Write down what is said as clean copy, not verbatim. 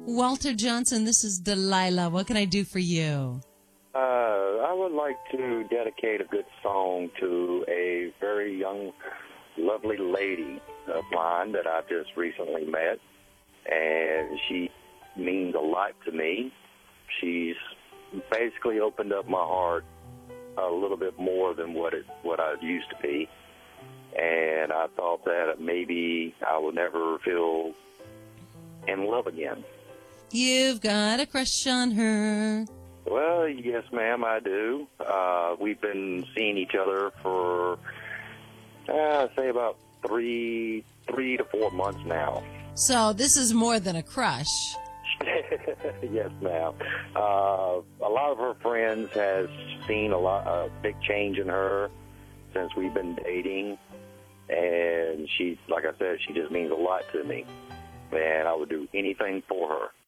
Walter Johnson, this is Delilah. What can I do for you? I would like to dedicate a good song to a very young, lovely lady of mine that I just recently met, and she means a lot to me. She's basically opened up my heart a little bit more than what I used to be, and I thought that maybe I would never feel in love again. You've got a crush on her. Well, yes, ma'am, I do. We've been seeing each other for, say, about three to 4 months now. So this is more than a crush. Yes, ma'am. A lot of her friends has seen a big change in her since we've been dating, and she, like I said, she just means a lot to me, and I would do anything for her.